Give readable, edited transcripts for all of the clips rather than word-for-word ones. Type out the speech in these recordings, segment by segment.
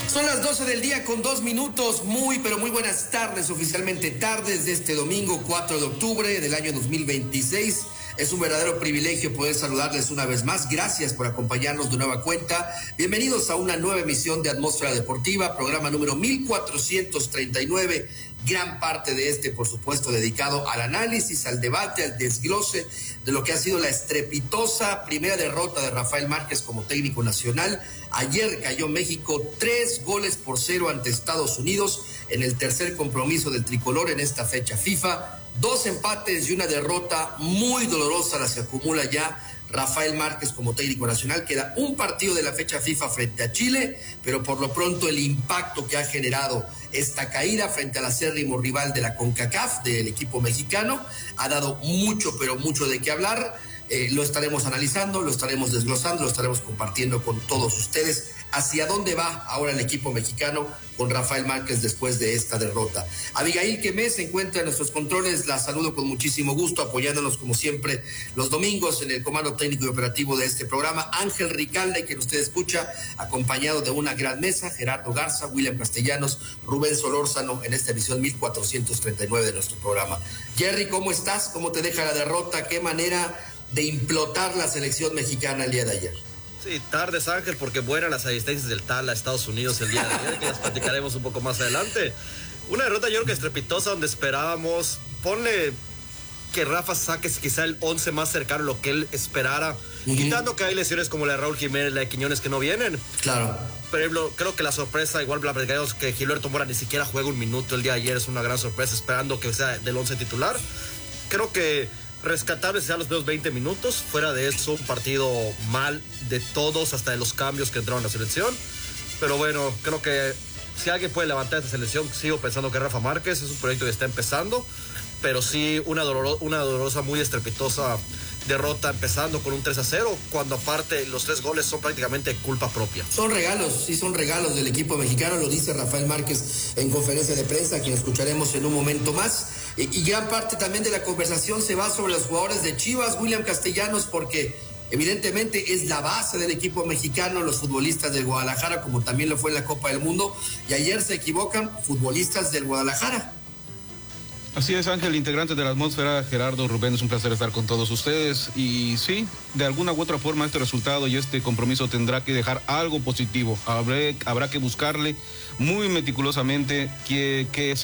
Son las 12 del día con 2 minutos. Muy, pero muy buenas tardes, oficialmente tardes de este domingo 4 de octubre del año 2026. Es un verdadero privilegio poder saludarles una vez más. Gracias por acompañarnos de nueva cuenta. Bienvenidos a una nueva emisión de Atmósfera Deportiva, programa número 1439. Gran parte de este, por supuesto, dedicado al análisis, al debate, al desglose de lo que ha sido la estrepitosa primera derrota de Rafael Márquez como técnico nacional. Ayer cayó México 3-0 ante Estados Unidos en el tercer compromiso del tricolor en esta fecha FIFA. 2 empates y una derrota muy dolorosa la que acumula ya Rafael Márquez como técnico nacional. Queda un partido de la fecha FIFA frente a Chile, pero por lo pronto el impacto que ha generado esta caída frente al acérrimo rival de la CONCACAF, del equipo mexicano, ha dado mucho, pero mucho de qué hablar. Lo estaremos analizando, lo estaremos desglosando, lo estaremos compartiendo con todos ustedes. ¿Hacia dónde va ahora el equipo mexicano con Rafael Márquez después de esta derrota? Abigail Quemé se encuentra en nuestros controles, la saludo con muchísimo gusto, apoyándonos como siempre los domingos en el comando técnico y operativo de este programa. Ángel Ricalde, quien usted escucha, acompañado de una gran mesa, Gerardo Garza, William Castellanos, Rubén Solórzano, en esta edición 1439 de nuestro programa. Jerry, ¿cómo estás? ¿Cómo te deja la derrota? ¿Qué manera de implotar la selección mexicana el día de ayer? Sí, tardes, Ángel, porque buenas las asistencias del TAL a Estados Unidos el día de ayer, que las platicaremos un poco más adelante. Una derrota yo creo que estrepitosa, donde esperábamos, ponle que Rafa saque quizá el 11 más cercano a lo que él esperara, quitando que hay lesiones como la de Raúl Jiménez, la de Quiñones que no vienen. Claro. Por ejemplo, creo que la sorpresa, igual la platicaremos, que Gilberto Mora ni siquiera juega un minuto el día de ayer, es una gran sorpresa, esperando que sea del 11 titular. Creo que rescatable sea los primeros 20 minutos. Fuera de eso, un partido mal de todos, hasta de los cambios que entraron a la selección. Pero bueno, creo que si alguien puede levantar esta selección, sigo pensando que Rafa Márquez. Es un proyecto que está empezando, pero sí una dolorosa, muy estrepitosa derrota, empezando con un 3-0, cuando aparte los 3 goles son prácticamente culpa propia. Son regalos, sí, son regalos del equipo mexicano, lo dice Rafael Márquez en conferencia de prensa, quien escucharemos en un momento más. Y gran parte también de la conversación se va sobre los jugadores de Chivas, William Castellanos, porque evidentemente es la base del equipo mexicano, los futbolistas del Guadalajara, como también lo fue en la Copa del Mundo, y ayer se equivocan futbolistas del Guadalajara. Así es, Ángel, integrante de la atmósfera, Gerardo, Rubén, es un placer estar con todos ustedes. Y sí, de alguna u otra forma este resultado y este compromiso tendrá que dejar algo positivo. Habrá que buscarle muy meticulosamente qué es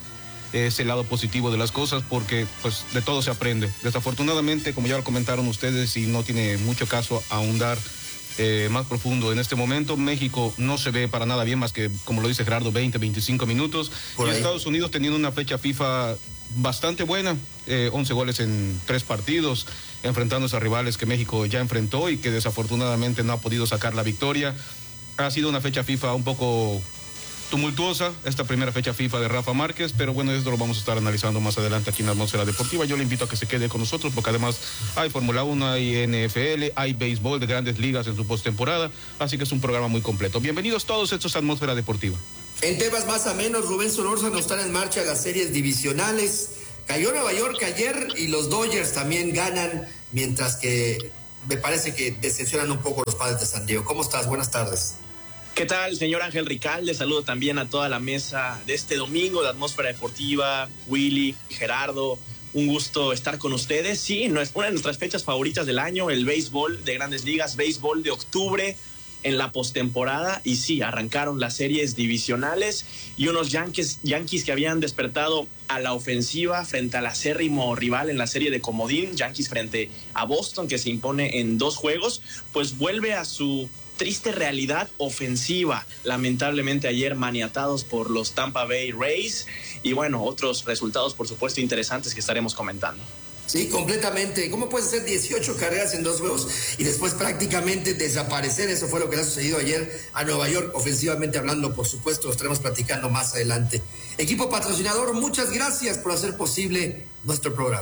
ese lado positivo de las cosas, porque pues de todo se aprende. Desafortunadamente, como ya lo comentaron ustedes, y no tiene mucho caso ahondar más profundo en este momento, México no se ve para nada bien, más que, como lo dice Gerardo, 20-25 minutos. Y Estados Unidos teniendo una fecha FIFA bastante buena, 11 goles en 3 partidos, enfrentándose a rivales que México ya enfrentó y que desafortunadamente no ha podido sacar la victoria. Ha sido una fecha FIFA un poco tumultuosa, esta primera fecha FIFA de Rafa Márquez, pero bueno, esto lo vamos a estar analizando más adelante aquí en la Atmósfera Deportiva. Yo le invito a que se quede con nosotros, porque además hay Fórmula 1, hay NFL, hay béisbol de grandes ligas en su postemporada, así que es un programa muy completo. Bienvenidos todos, esto es Atmósfera Deportiva. En temas más amenos, Rubén Solórzano, están en marcha las series divisionales. Cayó Nueva York ayer y los Dodgers también ganan, mientras que me parece que decepcionan un poco los Padres de San Diego. ¿Cómo estás? Buenas tardes. ¿Qué tal, señor Ángel Ricalde? Saludo también a toda la mesa de este domingo de Atmósfera Deportiva, Willy, Gerardo. Un gusto estar con ustedes. Sí, no es una de nuestras fechas favoritas del año, el béisbol de Grandes Ligas, béisbol de octubre en la postemporada. Y sí, arrancaron las series divisionales y unos Yankees que habían despertado a la ofensiva frente al acérrimo rival en la serie de comodín, Yankees frente a Boston, que se impone en 2 juegos, pues vuelve a su triste realidad ofensiva, lamentablemente ayer maniatados por los Tampa Bay Rays, y bueno, otros resultados por supuesto interesantes que estaremos comentando. Sí, completamente. ¿Cómo puede ser 18 carreras en 2 juegos y después prácticamente desaparecer? Eso fue lo que le ha sucedido ayer a Nueva York, ofensivamente hablando, por supuesto, lo estaremos platicando más adelante. Equipo patrocinador, muchas gracias por hacer posible nuestro programa.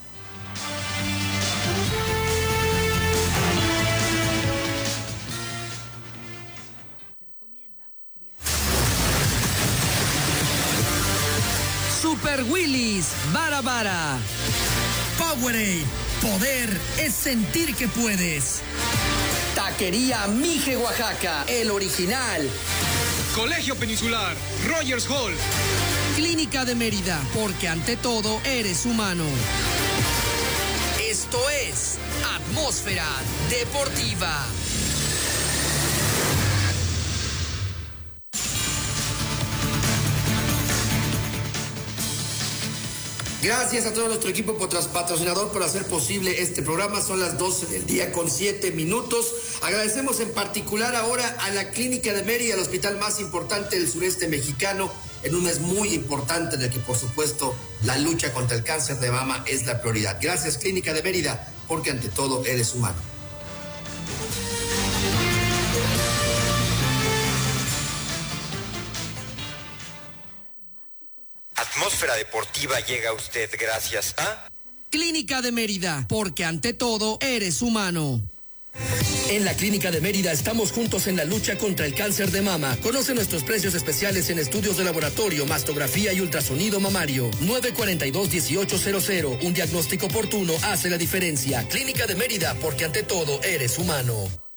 Super Willys, Bara Bara. Powerade, poder es sentir que puedes. Taquería Mije Oaxaca, el original. Colegio Peninsular, Rogers Hall. Clínica de Mérida, porque ante todo eres humano. Esto es Atmósfera Deportiva. Gracias a todo nuestro equipo patrocinador por hacer posible este programa. Son las 12 del día con 7 minutos. Agradecemos en particular ahora a la Clínica de Mérida, el hospital más importante del sureste mexicano, en un mes muy importante en el que, por supuesto, la lucha contra el cáncer de mama es la prioridad. Gracias, Clínica de Mérida, porque ante todo eres humano. Atmósfera Deportiva llega a usted gracias a Clínica de Mérida, porque ante todo eres humano. En la Clínica de Mérida estamos juntos en la lucha contra el cáncer de mama. Conoce nuestros precios especiales en estudios de laboratorio, mastografía y ultrasonido mamario. 942-1800. Un diagnóstico oportuno hace la diferencia. Clínica de Mérida, porque ante todo eres humano.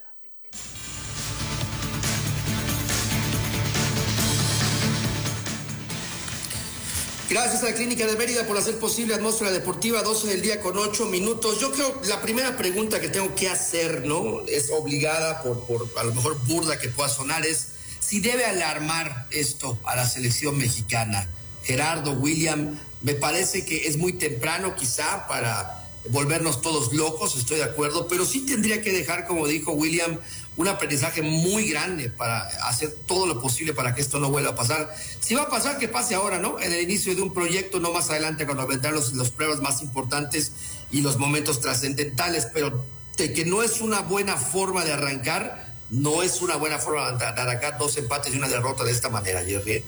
Gracias a la Clínica de Mérida por hacer posible Atmósfera Deportiva, 12 del día con 8 minutos. Yo creo la primera pregunta que tengo que hacer, ¿no? Es obligada, por a lo mejor burda que pueda sonar, es si debe alarmar esto a la selección mexicana. Gerardo, William, me parece que es muy temprano quizá para volvernos todos locos, estoy de acuerdo, pero sí tendría que dejar, como dijo William, un aprendizaje muy grande para hacer todo lo posible para que esto no vuelva a pasar. Si va a pasar, que pase ahora, ¿no? En el inicio de un proyecto, no más adelante cuando vendrán los pruebas más importantes y los momentos trascendentales, pero de que no es una buena forma de arrancar, no es una buena forma de arrancar 2 empates y una derrota de esta manera, Jerry.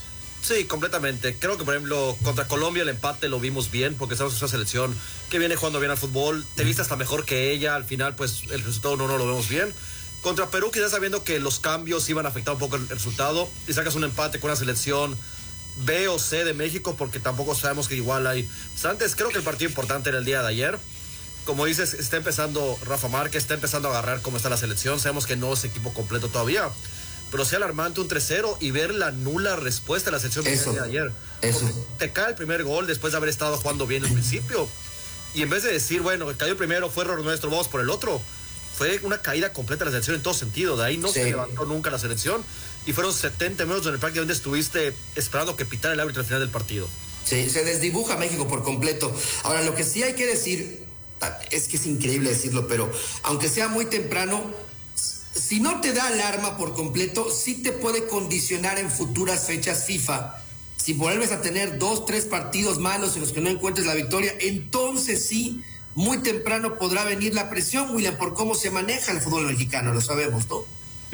Sí, completamente. Creo que, por ejemplo, contra Colombia el empate lo vimos bien, porque sabemos que es una selección que viene jugando bien al fútbol, te viste hasta mejor que ella, al final pues el resultado no lo vemos bien. Contra Perú, quizás sabiendo que los cambios iban a afectar un poco el resultado, y sacas un empate con una selección B o C de México, porque tampoco sabemos que igual hay. Pues antes, creo que el partido importante era el día de ayer. Como dices, está empezando Rafa Márquez, está empezando a agarrar cómo está la selección. Sabemos que no es equipo completo todavía, pero sí alarmante un 3-0 y ver la nula respuesta de la selección mexicana de ayer. Eso. Te cae el primer gol después de haber estado jugando bien al principio. Y en vez de decir, bueno, cayó el primero, fue error nuestro, vamos por el otro. Fue una caída completa de la selección en todo sentido. De ahí no se levantó nunca la selección. Y fueron 70 minutos donde prácticamente estuviste esperando que pitara el árbitro al final del partido. Sí, se desdibuja México por completo. Ahora, lo que sí hay que decir, es que es increíble decirlo, pero aunque sea muy temprano, si no te da alarma por completo, sí te puede condicionar en futuras fechas FIFA. Si vuelves a tener 2, 3 partidos malos en los que no encuentres la victoria, entonces sí, muy temprano podrá venir la presión, William, por cómo se maneja el fútbol mexicano, lo sabemos, ¿no?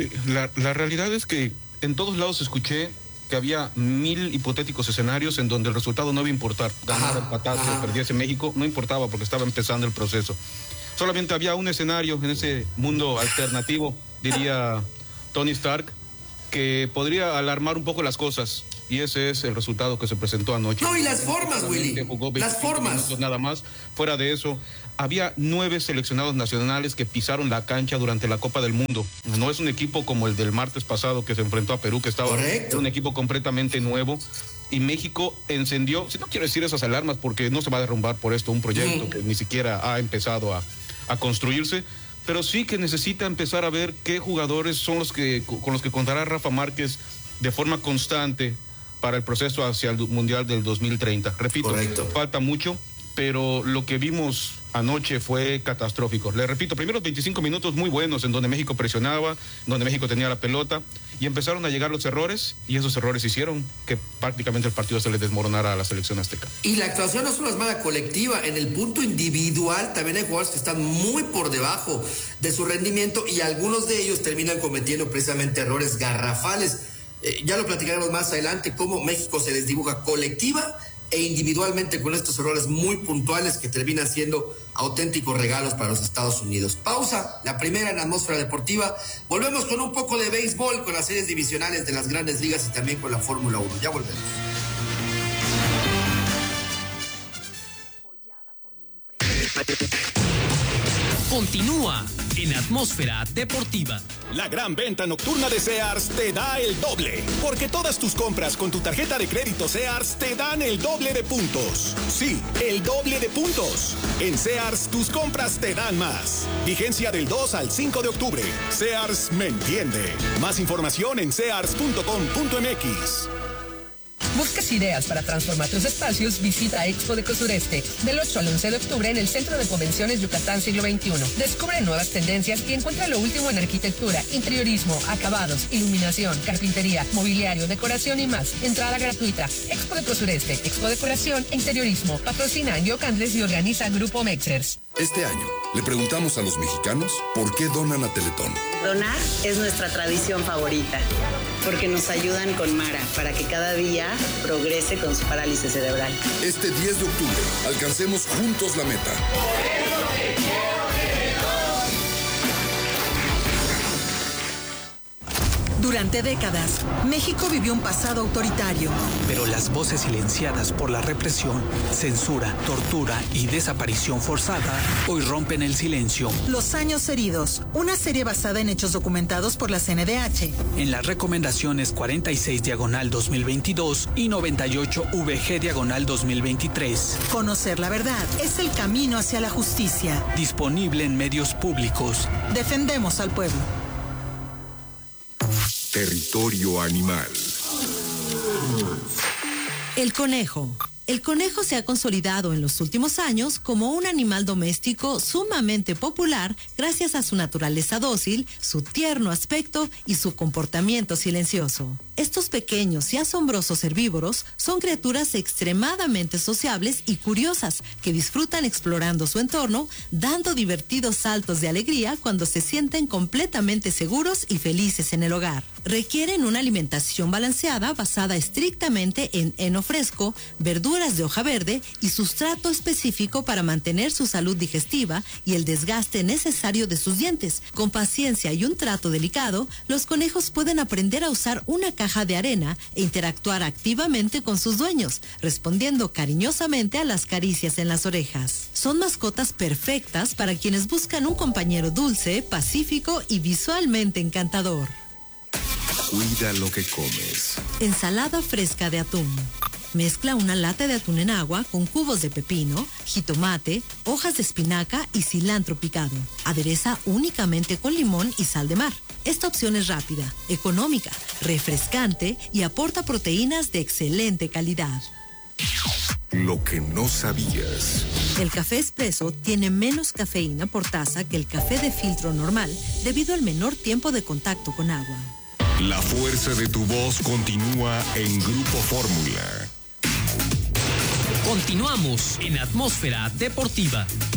La realidad es que en todos lados escuché que había 1000 hipotéticos escenarios en donde el resultado no iba a importar. Ganar, empatar, perdiese México, no importaba porque estaba empezando el proceso. Solamente había un escenario en ese mundo alternativo, diría Tony Stark, que podría alarmar un poco las cosas. Y ese es el resultado que se presentó anoche. No, y las formas, Willy. Las formas. Nada más. Fuera de eso, había 9 seleccionados nacionales que pisaron la cancha durante la Copa del Mundo. No es un equipo como el del martes pasado que se enfrentó a Perú, que estaba un equipo completamente nuevo. Y México encendió, si no quiero decir esas alarmas, porque no se va a derrumbar por esto un proyecto que ni siquiera ha empezado a construirse, pero sí que necesita empezar a ver qué jugadores son los que con los que contará Rafa Márquez de forma constante para el proceso hacia el Mundial del 2030. Repito, falta mucho, pero lo que vimos anoche fue catastrófico. Le repito, primeros 25 minutos muy buenos en donde México presionaba, donde México tenía la pelota y empezaron a llegar los errores y esos errores hicieron que prácticamente el partido se le desmoronara a la selección azteca. Y la actuación no solo es mala colectiva, en el punto individual también hay jugadores que están muy por debajo de su rendimiento y algunos de ellos terminan cometiendo precisamente errores garrafales. Ya lo platicaremos más adelante, cómo México se desdibuja colectiva e individualmente con estos errores muy puntuales que terminan siendo auténticos regalos para los Estados Unidos. Pausa, la primera en Atmósfera Deportiva. Volvemos con un poco de béisbol, con las series divisionales de las grandes ligas y también con la Fórmula 1. Ya volvemos. continúa en Atmósfera Deportiva. La gran venta nocturna de Sears te da el doble, porque todas tus compras con tu tarjeta de crédito Sears te dan el doble de puntos. Sí, el doble de puntos. En Sears tus compras te dan más. Vigencia del 2 al 5 de octubre. Sears me entiende. Más información en sears.com.mx. ¿Buscas ideas para transformar tus espacios? Visita Expo Deco Sureste del 8 al 11 de octubre en el Centro de Convenciones Yucatán Siglo XXI. Descubre nuevas tendencias y encuentra lo último en arquitectura, interiorismo, acabados, iluminación, carpintería, mobiliario, decoración y más. Entrada gratuita. Expo Deco Sureste, Expo Decoración e Interiorismo. Patrocina Angio Candles y organiza Grupo Mexers. Este año le preguntamos a los mexicanos por qué donan a Teletón. Donar es nuestra tradición favorita, porque nos ayudan con Mara para que cada día progrese con su parálisis cerebral. Este 10 de octubre, alcancemos juntos la meta. Por eso te quiero, Teletón. Durante décadas, México vivió un pasado autoritario. Pero las voces silenciadas por la represión, censura, tortura y desaparición forzada hoy rompen el silencio. Los años heridos, una serie basada en hechos documentados por la CNDH. En las recomendaciones 46/2022 y 98/VG/2023. Conocer la verdad es el camino hacia la justicia. Disponible en medios públicos. Defendemos al pueblo. Territorio animal. El conejo. El conejo se ha consolidado en los últimos años como un animal doméstico sumamente popular gracias a su naturaleza dócil, su tierno aspecto y su comportamiento silencioso. Estos pequeños y asombrosos herbívoros son criaturas extremadamente sociables y curiosas que disfrutan explorando su entorno, dando divertidos saltos de alegría cuando se sienten completamente seguros y felices en el hogar. Requieren una alimentación balanceada basada estrictamente en heno fresco, verduras de hoja verde y sustrato específico para mantener su salud digestiva y el desgaste necesario de sus dientes. Con paciencia y un trato delicado, los conejos pueden aprender a usar una caja de arena e interactuar activamente con sus dueños, respondiendo cariñosamente a las caricias en las orejas. Son mascotas perfectas para quienes buscan un compañero dulce, pacífico y visualmente encantador. Cuida lo que comes. Ensalada fresca de atún. Mezcla una lata de atún en agua con cubos de pepino, jitomate, hojas de espinaca y cilantro picado. Adereza únicamente con limón y sal de mar. Esta opción es rápida, económica, refrescante y aporta proteínas de excelente calidad. Lo que no sabías. El café expreso tiene menos cafeína por taza que el café de filtro normal debido al menor tiempo de contacto con agua. La fuerza de tu voz continúa en Grupo Fórmula. Continuamos en Atmósfera Deportiva.